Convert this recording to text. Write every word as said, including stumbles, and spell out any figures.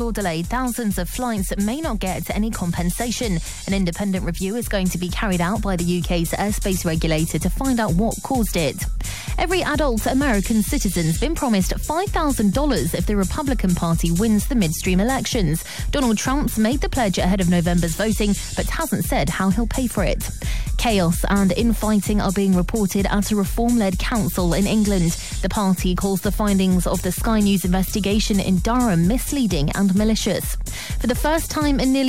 travel delay, thousands of flights may not get any compensation. An independent review is going to be carried out by the U K's airspace regulator to find out what caused it. Every adult American citizen's been promised five thousand dollars if the Republican Party wins the midstream elections. Donald Trump's made the pledge ahead of November's voting, but hasn't said how he'll pay for it. Chaos and infighting are being reported at a reform-led council in England. The party calls the findings of the Sky News investigation in Durham misleading and malicious. For the first time in nearly